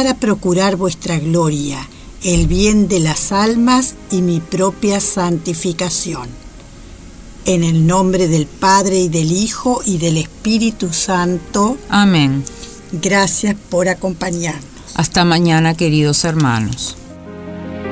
para procurar vuestra gloria, el bien de las almas y mi propia santificación. En el nombre del Padre y del Hijo y del Espíritu Santo. Amén. Gracias por acompañarnos. Hasta mañana, queridos hermanos.